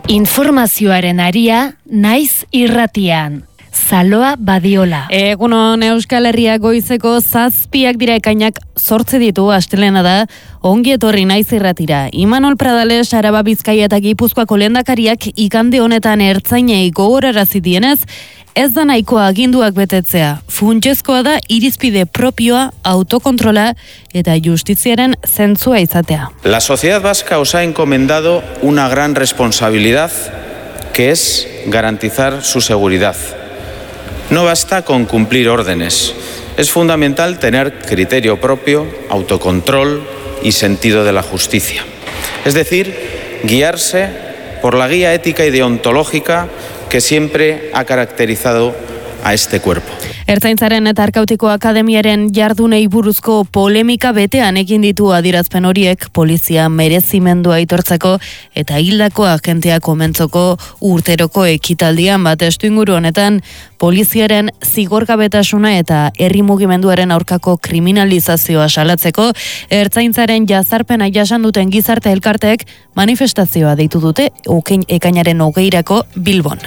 Informazioaren aria naiz irratian. Zaloa Badiola. Egunon Euskal Herria goizeko 7 dira ekainak 8 ditu, astelena da, ongi etorri naiz irratira. Imanol Pradales, Araba Bizkaia eta Gipuzkoako lehendakariak ikande honetan ertzainei gogorarazi dienez, ez da nahikoa aginduak betetzea. Funtsezkoa da irizpide propioa, autokontrola eta justiziaren zentzua izatea. La sociedad vasca os ha encomendado una gran responsabilidad, que es garantizar su seguridad. No basta con cumplir órdenes. Es fundamental tener criterio propio, autocontrol y sentido de la justicia. Es decir, guiarse por la guía ética y deontológica que siempre ha caracterizado a este cuerpo. Ertzaintzaren eta Arkautiko Akademiaren jardunei buruzko polemika betean egin ditu adierazpen horiek polizia merezimendua aitortzeko eta hildako agenteak komentzoko urteroko ekitaldian bat testuinguru honetan poliziaren zigorgabetasuna eta herri mugimenduaren aurkako kriminalizazioa salatzeko Ertzaintzaren jazarpena jasan duten gizarte elkarteek manifestazioa deitu dute ekainaren 20 Bilbon.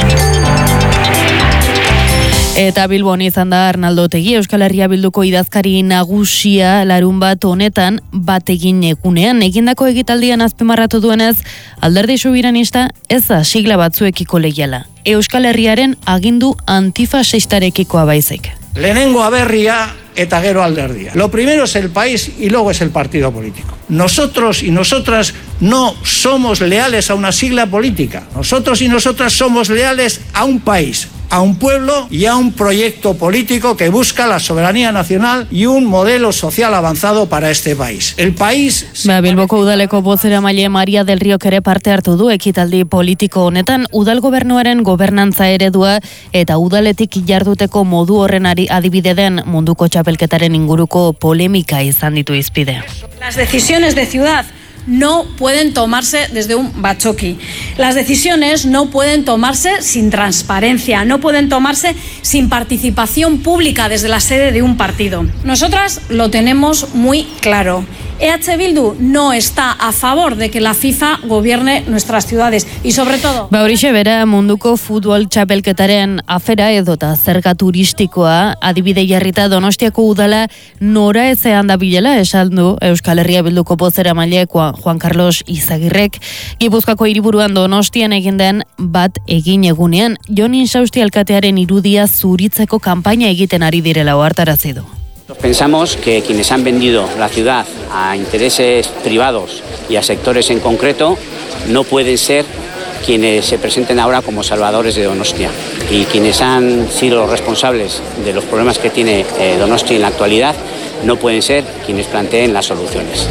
Eta Bilbon izan da Arnaldo Otegi, Euskal Herria Bilduko idazkari nagusia larunbat honetan bategin egunean. Egindako egitaldian azpimarratu duenez, Alderdi Soberanista ez da sigla batzuekiko lehiala. Euskal Herriaren agindu antifasistarekikoa baizik. Lehenengo aberria eta gero alderdia. Lo primero es el país y luego es el partido político. Nosotros y nosotras no somos leales a una sigla política. Nosotros y nosotras somos leales a un país, a un pueblo y a un proyecto político que busca la soberanía nacional y un modelo social avanzado para este país. El país... Bilboko udaleko bozeramaile Maria del Riok ere parte hartu du ekitaldi politiko honetan, udal gobernuaren gobernantza eredua eta udaletik jarduteko modu horren adibide den munduko txapelketaren inguruko polemika izan ditu hizpide. Las decisiones de ciudad no pueden tomarse desde un batzoki. Las decisiones no pueden tomarse sin transparencia, no pueden tomarse sin participación pública desde la sede de un partido. Nosotras lo tenemos muy claro. EH Bildu no está a favor de que la FIFA gobierne nuestras ciudades y sobre todo... Horixe bera munduko futbol txapelketaren afera edota zerga turistikoa adibide jarrita Donostiako udala nora ezean da bilela esan du Euskal Herria Bilduko bozeramaile Juan Carlos Izagirrek. Gipuzkoako hiriburuan Donostian egin den bat egin egunean Jon Insausti alkatearen irudia zuritzeko kanpaina egiten ari direla ohartarazi du. Pensamos que quienes han vendido la ciudad a intereses privados y a sectores en concreto no pueden ser quienes se presenten ahora como salvadores de Donostia. Y quienes han sido los responsables de los problemas que tiene Donostia en la actualidad no pueden ser quienes planteen las soluciones.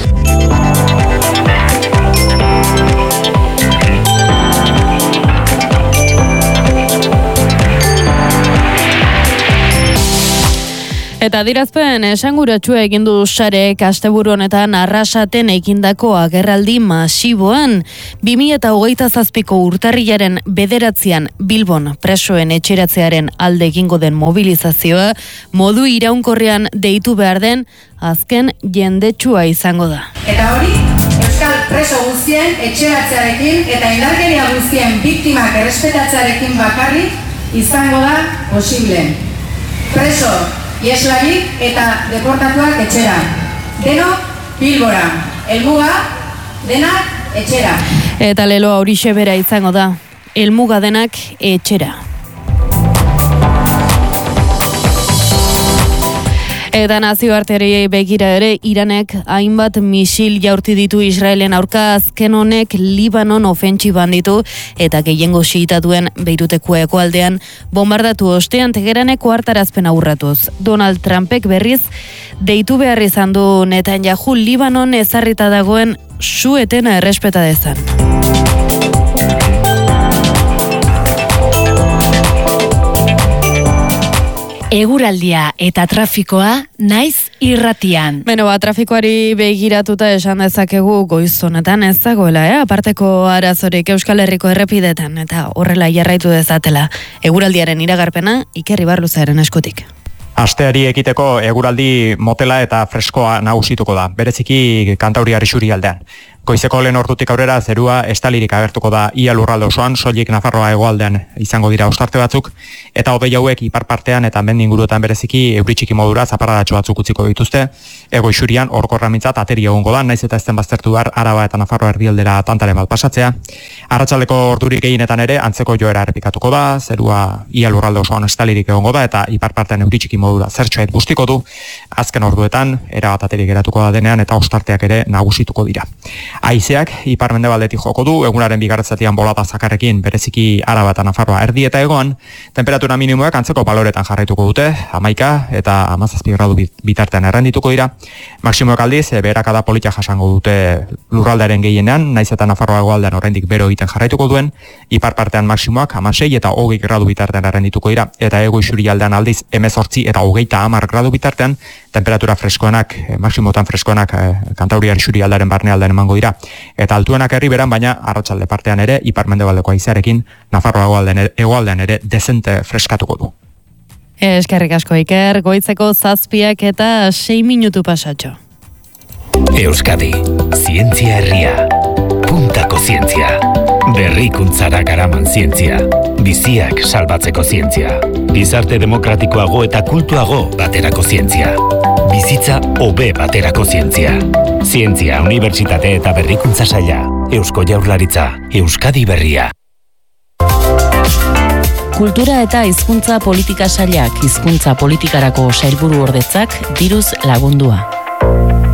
Eta dirazpen esanguratsua egin du Sarek asteburu honetan Arrasaten egindako agerraldi masiboan. 2027ko urtarrilaren 9 Bilbon presoen etxeratzearen alde egingo den mobilizazioa modu iraunkorrean deitu behar den azken jendetsua izango da. Eta hori, Euskal preso guztien etxeratzearekin eta indarkeria guztien biktimak errespetatzearekin bakarrik izango da posible. Preso ieslarik eta deportatuak etxera. Denok Bilbora. Helmuga denak etxera. Eta leloa horixe bera izango da. Helmuga denak etxera. Eta nazioarteari begira ere, Iranek hainbat misil jaurti ditu Israelen aurka, azken honek Libanon ofentsiban ditu eta gehiengo xiitatuen Beiruteko hegoaldean bombardatu ostean Teheraneko hartarazpena urratuz. Donald Trumpek berriz deitu behar izan du Netanyahu Libanon ezarrita dagoen su-etena errespeta dezan. Eguraldia eta trafikoa naiz irratian. Trafikoari begiratuta esan dezakegu goiz honetan ez dagoela, aparteko arazorik Euskal Herriko errepidetan eta horrela jarraitu dezatela. Eguraldiaren iragarpena Iker Ibarluzaren eskutik. Asteari ekiteko eguraldi motela eta freskoa nagusituko da, bereziki Kantauriar isurialdean. Goizeko lehen ordutik aurrera zerua estalirik agertuko da ia lurralde osoan, soilik Nafarroa hegoaldean izango dira ostarte batzuk, eta hodei hauek ipar partean eta mendi inguruetan bereziki euri txiki modura zaparradatxo batzuk utziko dituzte. Hego isurian orkorra mintzat ateri egongo da, naiz eta ezten baztertu behar Araba eta Nafarroa erdialdera tantaren bat pasatzea. Arratsaldeko ordurik gehienetan ere antzeko joera errepikatuko da, zerua ia lurralde osoan estalirik egongo da eta ipar partean euri txiki modura zertxoet bustiko du. Azken orduetan erabat ateri geratuko da denean eta ostarteak ere nagusituko dira. Haizeak ipar-mendebaldetik joko du, egunaren bigarren zatian bolada zakarrekin bereziki Araba eta Nafarroa erdi eta hegoan, temperatura minimoak antzeko baloretan jarraituko dute, 11 eta 17 gradu bitartean errendituko dira. Maximoek aldiz, beherakada politia jasango dute lurraldearen gehienean, naiz eta Nafarroa hegoaldean oraindik bero egiten jarraituko duen, ipar partean maximoak 16 eta 20 gradu bitartean errendituko dira, eta hego isurialdean aldiz 18 eta 30 gradu bitartean, temperatura freskoenak, maximotan freskoenak Kantauriar isurialdearen barnealdean emango dira. Eta altuenak herriberan, baina arratsalde partean ere, ipar-mendebaldeko haizearekin, Nafarroa hegoaldean ere dezente freskatuko du. Eskerrik asko Iker, goitzeko 7 eta 6 minutu pasatxo. Euskadi, zientzia herria, puntako zientzia, berrikuntzara garaman zientzia, biziak salbatzeko zientzia, gizarte demokratikoago eta kultuago baterako zientzia, bizitza hobe baterako zientzia, zientzia, unibertsitate eta berrikuntza saila, Eusko Jaurlaritza, Euskadi berria. Kultura eta hizkuntza politika sailak hizkuntza politikarako sailburu ordetzak diruz lagundua.